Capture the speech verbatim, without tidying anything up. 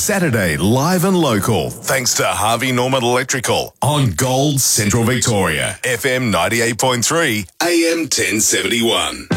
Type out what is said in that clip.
Saturday live and local, thanks to Harvey Norman Electrical on Gold Central Victoria, F M ninety-eight point three, A M ten seventy-one.